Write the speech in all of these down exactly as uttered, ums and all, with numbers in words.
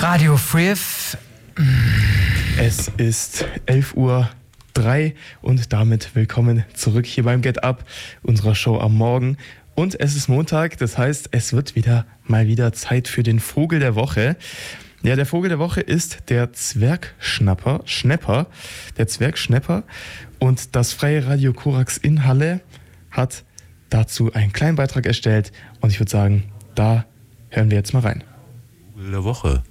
Radio Free F M. Es ist elf Uhr drei und damit willkommen zurück hier beim Get Up, unserer Show am Morgen. Und es ist Montag, das heißt, es wird wieder mal wieder Zeit für den Vogel der Woche. Ja, der Vogel der Woche ist der Zwergschnapper, Schnäpper, der Zwergschnäpper. Und das Freie Radio Korax in Halle hat dazu einen kleinen Beitrag erstellt. Und ich würde sagen, da hören wir jetzt mal rein. Vogel der Woche.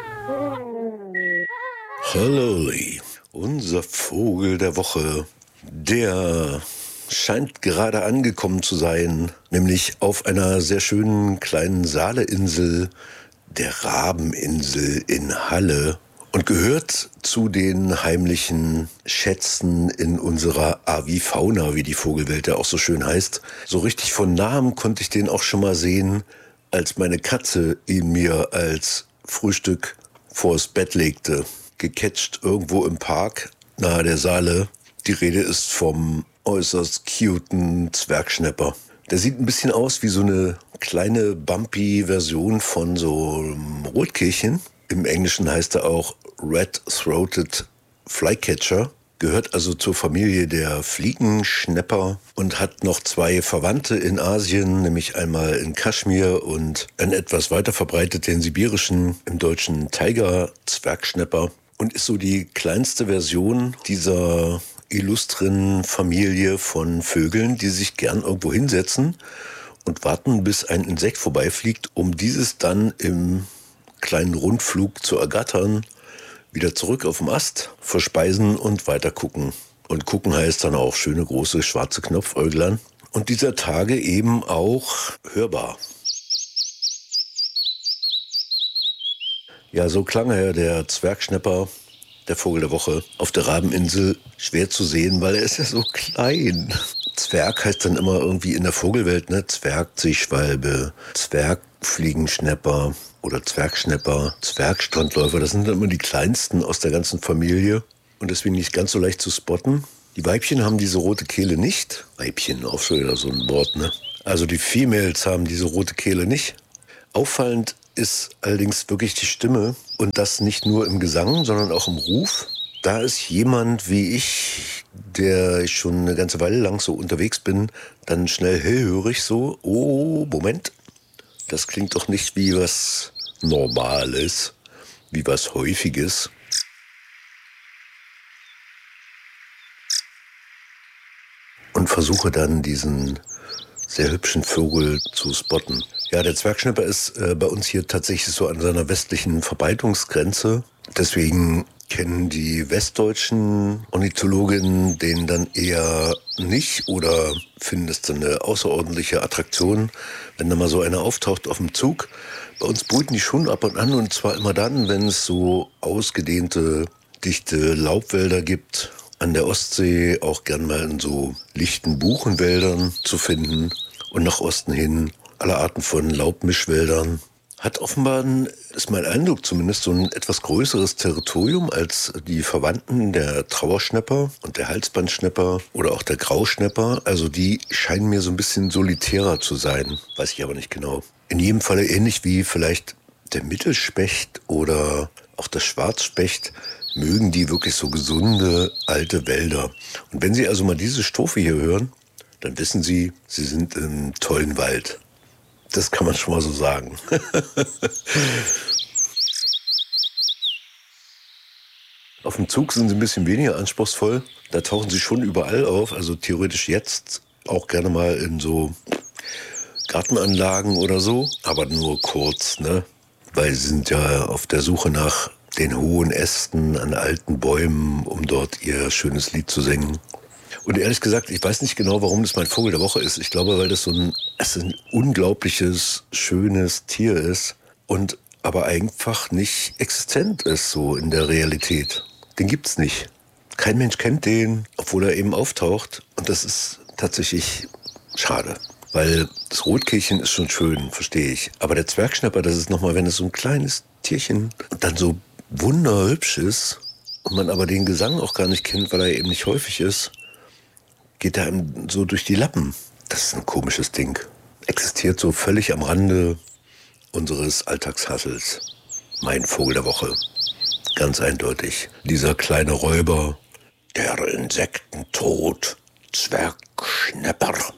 Hallo, unser Vogel der Woche, der scheint gerade angekommen zu sein, nämlich auf einer sehr schönen kleinen Saaleinsel, der Rabeninsel in Halle, und gehört zu den heimlichen Schätzen in unserer Avifauna, wie die Vogelwelt ja auch so schön heißt. So richtig von Nahem konnte ich den auch schon mal sehen, als meine Katze ihn mir als Frühstück vors Bett legte. Gecatcht irgendwo im Park nahe der Saale. Die Rede ist vom äußerst cuten Zwergschnäpper. Der sieht ein bisschen aus wie so eine kleine Bumpy-Version von so einem Rotkehlchen. Im Englischen heißt er auch Red-Throated Flycatcher. Gehört also zur Familie der Fliegenschnäpper und hat noch zwei Verwandte in Asien, nämlich einmal in Kaschmir und einen etwas weiter verbreitet, den sibirischen, im Deutschen Tiger-Zwergschnäpper. Und ist so die kleinste Version dieser illustren Familie von Vögeln, die sich gern irgendwo hinsetzen und warten, bis ein Insekt vorbeifliegt, um dieses dann im kleinen Rundflug zu ergattern, wieder zurück auf dem Ast, verspeisen und weiter gucken. Und gucken heißt dann auch schöne große schwarze Knopfäuglein. Und dieser Tage eben auch hörbar. Ja, so klang er, der Zwergschnäpper, der Vogel der Woche, auf der Rabeninsel. Schwer zu sehen, weil er ist ja so klein. Zwerg heißt dann immer irgendwie in der Vogelwelt, ne? Zwergseeschwalbe, Zwergfliegenschnäpper oder Zwergschnäpper, Zwergstrandläufer. Das sind dann immer die kleinsten aus der ganzen Familie und deswegen nicht ganz so leicht zu spotten. Die Weibchen haben diese rote Kehle nicht. Weibchen, auch schon wieder so ein Wort, ne? Also die Females haben diese rote Kehle nicht. Auffallend ist allerdings wirklich die Stimme und das nicht nur im Gesang, sondern auch im Ruf. Da ist jemand wie ich, der ich schon eine ganze Weile lang so unterwegs bin, dann schnell hellhörig so, oh, Moment, das klingt doch nicht wie was Normales, wie was Häufiges. Und versuche dann diesen sehr hübschen Vogel zu spotten. Ja, der Zwergschnäpper ist äh, bei uns hier tatsächlich so an seiner westlichen Verbreitungsgrenze. Deswegen kennen die westdeutschen Ornithologinnen den dann eher nicht oder finden es dann eine außerordentliche Attraktion, wenn da mal so einer auftaucht auf dem Zug. Bei uns brüten die schon ab und an, und zwar immer dann, wenn es so ausgedehnte, dichte Laubwälder gibt. An der Ostsee auch gern mal in so lichten Buchenwäldern zu finden und nach Osten hin alle Arten von Laubmischwäldern. Hat offenbar, ist mein Eindruck zumindest, so ein etwas größeres Territorium als die Verwandten der Trauerschnäpper und der Halsbandschnäpper oder auch der Grauschnäpper. Also die scheinen mir so ein bisschen solitärer zu sein, weiß ich aber nicht genau. In jedem Falle ähnlich wie vielleicht der Mittelspecht oder auch der Schwarzspecht mögen die wirklich so gesunde alte Wälder. Und wenn Sie also mal diese Strophe hier hören, dann wissen Sie, Sie sind im tollen Wald. Das kann man schon mal so sagen. Auf dem Zug sind sie ein bisschen weniger anspruchsvoll. Da tauchen sie schon überall auf. Also theoretisch jetzt auch gerne mal in so Gartenanlagen oder so. Aber nur kurz, ne? Weil sie sind ja auf der Suche nach den hohen Ästen an alten Bäumen, um dort ihr schönes Lied zu singen. Und ehrlich gesagt, ich weiß nicht genau, warum das mein Vogel der Woche ist. Ich glaube, weil das so ein, es ein unglaubliches, schönes Tier ist und aber einfach nicht existent ist so in der Realität. Den gibt's nicht. Kein Mensch kennt den, obwohl er eben auftaucht. Und das ist tatsächlich schade. Weil das Rotkehlchen ist schon schön, verstehe ich. Aber der Zwergschnäpper, das ist nochmal, wenn es so ein kleines Tierchen und dann so wunderhübsch ist und man aber den Gesang auch gar nicht kennt, weil er eben nicht häufig ist, geht er einem so durch die Lappen. Das ist ein komisches Ding. Existiert so völlig am Rande unseres Alltagshassels. mein Vogel der Woche. Ganz eindeutig. Dieser kleine Räuber, der Insektentod, Zwergschnepper.